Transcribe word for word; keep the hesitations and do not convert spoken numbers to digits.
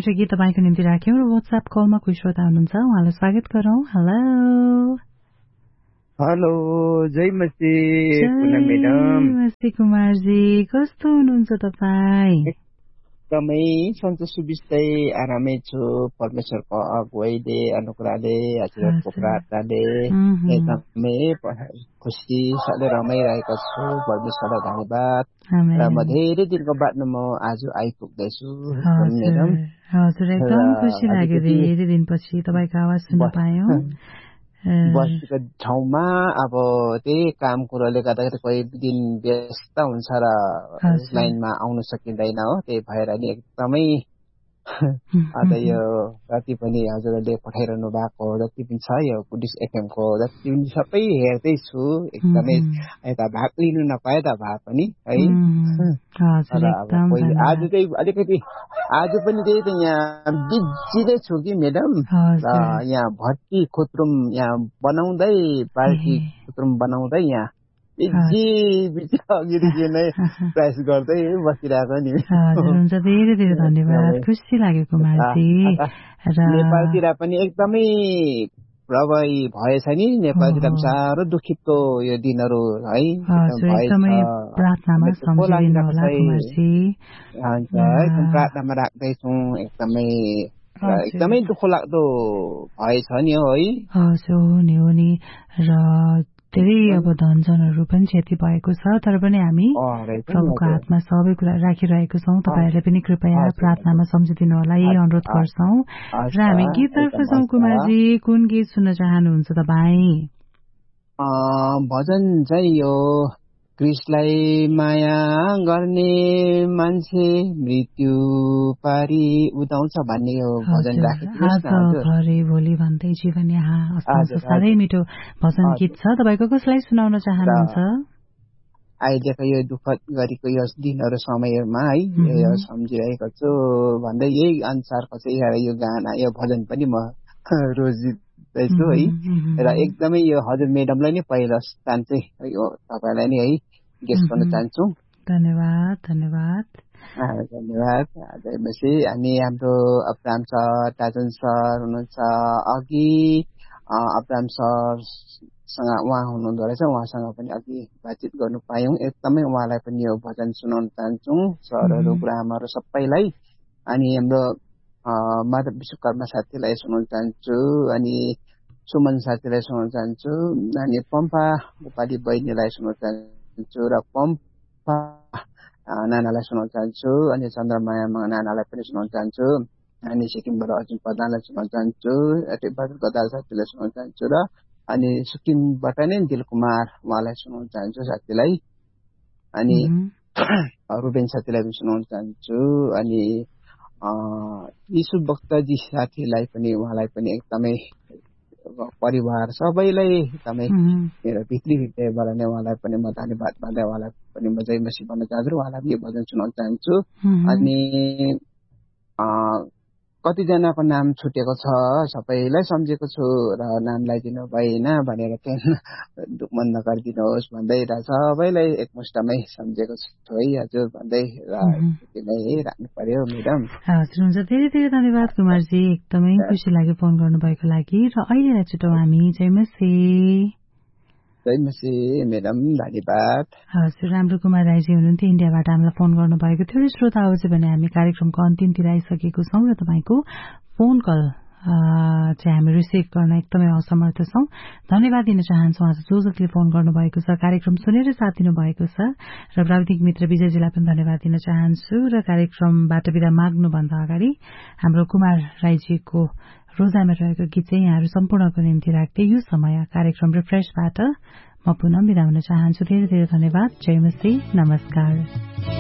मिठो गीत तपाईँको निम्ति राख्यौं र व्हाट्सएप कलमा कोही श्रोता हुनुहुन्छ, उहाँलाई स्वागत गरौं। हेलो हेलो, जय मसी पुनम म्याडम। मसी कुमारजी, कस्तो हुनुहुन्छ तपाईँ? एकदमै सन्चो सुबिस्तै आरामै छु। परमेश्वरको अगुवाईले, अनुग्रहले, हजुरहरूको प्रार्थनाले एकदमै खुसी साथै रमाइरहेको छु। परमेश्वरलाई धन्यवाद। र म धेरै दिनको बादमा म आज आइपुग्दैछु म्याडम। हजुर, एकदम खुसी लाग्यो धेरै दिनपछि तपाईँको आवाज सुन्न पायौं। बसेको ठाउँमा अब त्यही काम कुरोले गर्दाखेरि कोही दिन व्यस्त हुन्छ र लाइनमा आउन सकिँदैन हो। त्यही भएर नि एकदमै अन्त यो जति पनि हजुरहरूले पठाइरहनु भएको जति पनि छ यो पुलिस एफएमको जति पनि सबै हेर्दै छु। एकदमै यता भाग लिनु नपाए त भए पनि है। र अब पहिले आज चाहिँ अलिकति आज पनि त्यही त यहाँ बिजी नै छु कि म्याडम। यहाँ भट्टी खुत्रुम यहाँ बनाउँदै बाल्टी खुत्रुम बनाउँदै यहाँ बिजी बिजी अघिदेखि नै प्रयास गर्दै बसिरहेको नि। हुन्छ, धेरै धेरै धन्यवाद, खुसी लाग्यो कुमारजी। नेपालतिर पनि एकदमै प्रभावी भएछ नि। नेपालतिर पनि साह्रो दुखितको यो दिनहरू है एकदमै प्रार्थनामा सम्झिदिनु होला कुमारजी। हुन्छ, एकदम प्रार्थनामा राख्दैछौँ। एकदमै एकदमै दुःख लाग्दो भएछ नि हो है। हजुर, नि हो नि। र धेरै अब धनजनहरू पनि क्षति भएको छ, तर पनि हामी प्रभुको हातमा सबै कुरा राखिरहेको छौँ। तपाईँहरूले पनि कृपया प्रार्थनामा सम्झिदिनु होला, यही अनुरोध गर्छौँ। र हामी गीततर्फ जाउँ कुमारजी। कुन गीत सुन्न चाहनुहुन्छ तपाईँ? भजन चाहिँ यो क्रिस्टलाई माया गर्ने मान्छे मृत्यु पारी उदाउँछ भन्ने यो भजन राखेको भरे भोलि भन्दै जीवन यहाँ साह्रै मिठो भजन गीत छ। तपाईँको कसलाई सुनाउन चाहनुहुन्छ? अहिलेको यो दुःख गरेको यो दिनहरू समयमा है यो सम्झिरहेको छु भन्दै यही अनुसारको चाहिँ यो गाना यो भजन पनि म रोजिँदैछु है। र एकदमै यो हजुर म्याडमलाई नै पहिलो स्थान चाहिँ यो तपाईँलाई नै है गेस्ट गर्न चाहन्छु। धन्यवाद धन्यवाद धन्यवाद। जयमसी। अनि हाम्रो अब्राम सर, टाजन सर हुनुहुन्छ अघि, अब्राम सरसँग उहाँ हुनुहुँदो रहेछ, उहाँसँग पनि अघि बातचित गर्नु पायौँ। एकदमै उहाँलाई पनि यो भजन सुनाउन चाहन्छौँ, सरहरू गुरुआमाहरू सबैलाई। अनि हाम्रो माधव विश्वकर्मा साथीलाई सुनाउन चाहन्छु, अनि सुमन साथीलाई सुनाउन चाहन्छु, अनि पम्पा नेपाली बहिनीलाई सुनाउन चाहन्छु, र पम्पा नानालाई सुनाउन चाहन्छु, अनि चन्द्रमाया नानालाई पनि सुनाउन चाहन्छु, अनि सिक्किमबाट अर्जुन प्रधानलाई सुनाउन चाहन्छु, टिकबहादुर गदाल साथीलाई सुनाउन चाहन्छु, र अनि सिक्किमबाट नै दिल कुमार उहाँलाई सुनाउन चाहन्छु साथीलाई, अनि रुबेन साथीलाई पनि सुनाउन चाहन्छु, अनि यीशु भक्तजी साथीलाई पनि उहाँलाई पनि एकदमै परिवार सबैलाई एकदमै मेरो भित्री हृदयबाट नै उहाँलाई पनि म धन्यवाद भन्दै उहाँलाई पनि म जय मसी भन्न चाहन्छु। उहाँलाई पनि भजन सुनाउन चाहन्छु। अनि कतिजनाको नाम छुटेको छ, सबैलाई सम्झेको छु र नामलाई दिनु भएन भनेर चाहिँ दुःख मन नगरिदिनुहोस् भन्दै र सबैलाई एकमुष्टमै सम्झेको छु है हजुर भन्दै राख्नु पर्यो म्याडम। हजुर, हुन्छ, धेरै धेरै धन्यवाद कुमारजी, एकदमै खुसी लाग्यो फोन गर्नुभएको लागि। र अहिलेलाई छुट्याउँ हामी। जय मसी। जय मसी म्याडम, धन्यवाद। हजुर, राम्रो कुमार राईजी हुनुहुन्थ्यो, इन्डियाबाट हामीलाई फोन गर्नुभएको थियो। श्रोताहरू चाहिँ भने हामी कार्यक्रमको अन्तिमतिर आइसकेको छौँ र तपाईँको फोन कल चाहिँ हामी रिसिभ गर्न एकदमै असमर्थ छौँ। धन्यवाद दिन चाहन्छौँ आज जो जसले फोन गर्नुभएको छ, कार्यक्रम सुनेर साथ दिनुभएको छ, र प्राविधिक मित्र विजयजीलाई पनि धन्यवाद दिन चाहन्छु। र कार्यक्रमबाट बिदा माग्नुभन्दा अगाडि हाम्रो कुमार राईजीको रोजाइमा रहेको गीत चाहिँ यहाँहरू सम्पूर्णको निम्ति राख्दै यो समय कार्यक्रम रिफ्रेशबाट म पुनः बिदा हुन चाहन्छु। धेरै धेरै धन्यवाद। जय मसी, नमस्कार।